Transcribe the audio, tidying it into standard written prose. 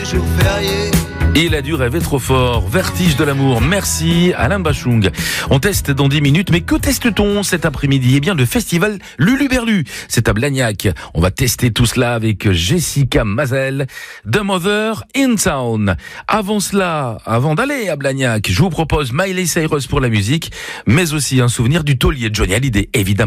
jour férié. Il a dû rêver trop fort. Vertige de l'amour. Merci Alain Bachung. On teste dans 10 minutes, mais que teste-t-on cet après-midi? Eh bien, le festival Luluberlu. C'est à Blagnac. On va tester tout cela avec Jessica Mazel, The Mother in Town. Avant cela, avant d'aller à Blagnac, je vous propose Miley Cyrus pour la musique, mais aussi un souvenir du taulier de Johnny Hallyday, évidemment.